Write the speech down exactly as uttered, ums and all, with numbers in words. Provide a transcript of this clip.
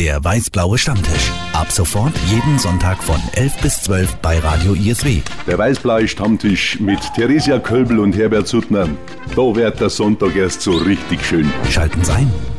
Der weiß-blaue Stammtisch. Ab sofort jeden Sonntag von elf bis zwölf bei Radio I S W. Der weiß-blaue Stammtisch mit Theresia Kölbl und Herbert Suttner. Da wird der Sonntag erst so richtig schön. Schalten Sie ein.